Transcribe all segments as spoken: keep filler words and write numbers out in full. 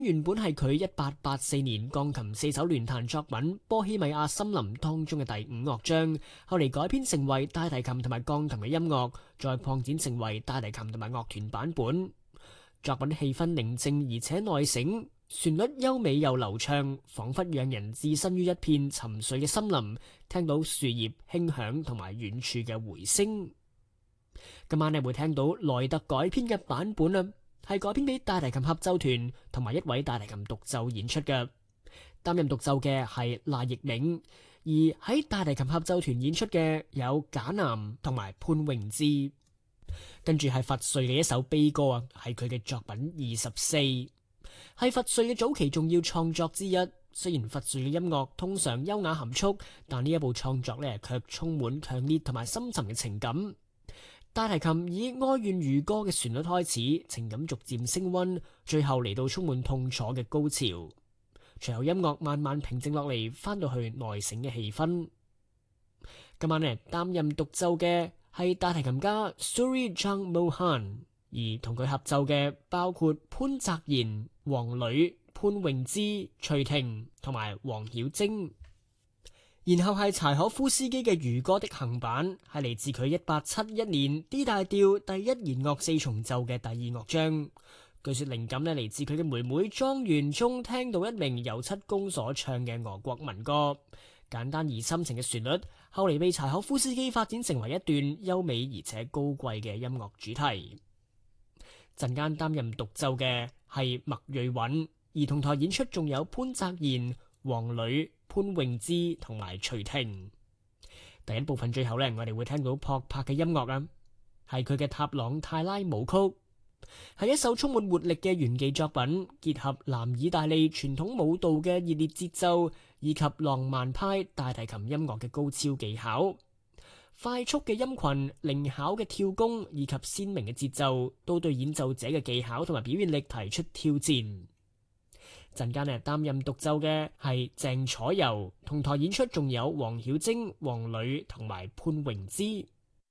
原本係佢一八八四年鋼琴四手聯彈作品《波希米亞森林》當中嘅第五樂章，後嚟改編成為大提琴同埋鋼琴嘅音樂，再擴展成為大提琴同埋樂團版本。作品氣氛寧靜而且內省，旋律優美又流暢，仿佛讓人置身於一片沉睡嘅森林，聽到樹葉輕響同埋遠處嘅回聲。今晚你會聽到萊特改編嘅版本啊，係改編俾大提琴合奏團同埋一位大提琴獨奏演出嘅。擔任獨奏嘅係賴奕銘，而喺大提琴合奏團演出嘅有賈南同埋潘榮之。跟住係佛瑞嘅一首悲歌啊，係佢嘅作品二十四，係佛瑞嘅早期重要創作之一。雖然佛瑞嘅音樂通常優雅含蓄，但呢一部創作呢卻充滿強烈同埋深沉嘅情感。大提琴以哀怨如歌嘅旋律開始，情感逐漸升溫，最後嚟到充滿痛楚嘅高潮。隨後音樂慢慢平靜落嚟，翻到去內省嘅氣氛。今晚呢擔任獨奏嘅係大提琴家 Suri Jang Mohan， 而同佢合奏嘅包括潘澤賢、黃磊、潘詠芝、徐婷同埋黃曉晶。然後係柴可夫斯基嘅《漁歌的行板》，係嚟自佢一八七一年 D 大調第一弦樂四重奏嘅第二樂章。據說靈感呢嚟自佢嘅妹妹莊園中聽到一名油漆工所唱嘅俄國民歌，簡單而深情嘅旋律，後嚟被柴可夫斯基發展成為一段優美而且高貴嘅音樂主題。陣間擔任獨奏嘅係麥瑞允，而同台演出仲有潘澤賢、黃磊、潘詠芝同埋徐婷。第一部分最後呢，我哋會聽到撲拍嘅音樂啊，係佢嘅塔朗泰拉舞曲，係一首充滿活力嘅炫技作品，結合南意大利傳統舞蹈嘅熱烈節奏以及浪漫派大提琴音樂嘅高超技巧。快速嘅音群、靈巧嘅跳弓以及鮮明嘅節奏，都對演奏者嘅技巧同埋表現力提出挑戰。陣間呢擔任獨奏嘅係鄭楚柔，同台演出仲有黃曉晶、黃磊同埋潘榮之。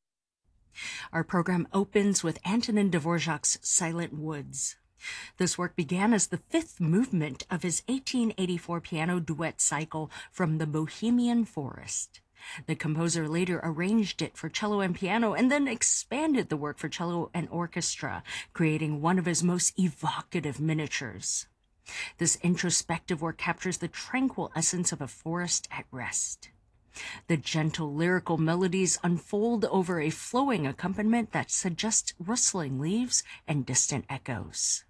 Our program opens with Antonin Dvorak's Silent Woods. This work began as the fifth movement of his eighteen eighty-four piano duet cycle From the Bohemian Forest. The composer later arranged it for cello and piano and then expanded the work for cello and orchestra, creating one of his most evocative miniatures. This introspective work captures the tranquil essence of a forest at rest. The gentle lyrical melodies unfold over a flowing accompaniment that suggests rustling leaves and distant echoes.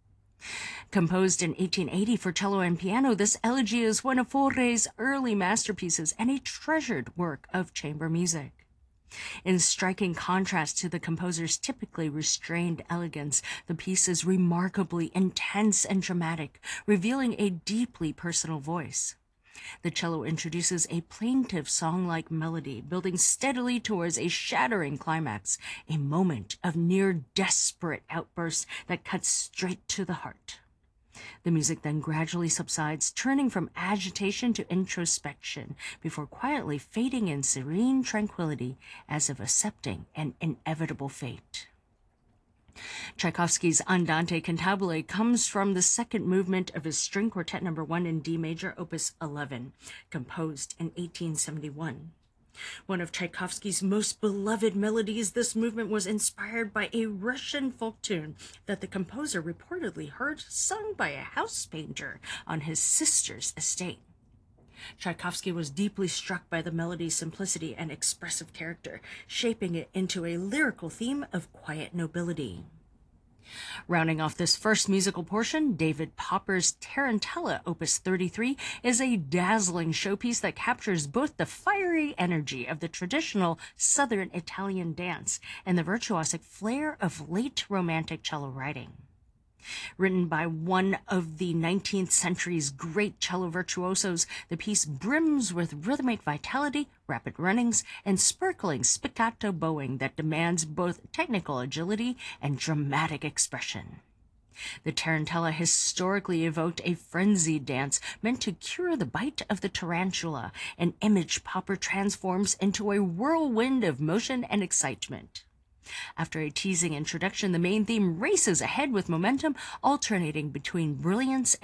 Composed in eighteen eighty for cello and piano, this elegy is one of Fauré's early masterpieces and a treasured work of chamber music. In striking contrast to the composer's typically restrained elegance, the piece is remarkably intense and dramatic, revealing a deeply personal voice. The cello introduces a plaintive song-like melody, building steadily towards a shattering climax, a moment of near-desperate outburst that cuts straight to the heart. The music then gradually subsides, turning from agitation to introspection, before quietly fading in serene tranquility, as if accepting an inevitable fate. Tchaikovsky's Andante Cantabile comes from the second movement of his String Quartet number one in D major, opus eleven, composed in eighteen seventy-one. One of Tchaikovsky's most beloved melodies, this movement was inspired by a Russian folk tune that the composer reportedly heard sung by a house painter on his sister's estate. Tchaikovsky was deeply struck by the melody's simplicity and expressive character, shaping it into a lyrical theme of quiet nobility. Rounding off this first musical portion, David Popper's Tarantella, opus thirty-three, is a dazzling showpiece that captures both the fiery energy of the traditional Southern Italian dance and the virtuosic flair of late Romantic cello writing. Written by one of the nineteenth century's great cello virtuosos, the piece brims with rhythmic vitality, rapid runnings, and sparkling spiccato bowing that demands both technical agility and dramatic expression. The tarantella historically evoked a frenzied dance meant to cure the bite of the tarantula, an image Popper transforms into a whirlwind of motion and excitement. After a teasing introduction, the main theme races ahead with momentum, alternating between brilliance